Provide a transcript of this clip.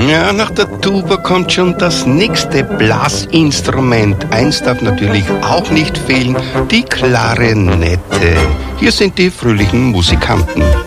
Ja, nach der Tuba kommt schon das nächste Blasinstrument. Eins darf natürlich auch nicht fehlen, die Klarinette. Hier sind die fröhlichen Musikanten.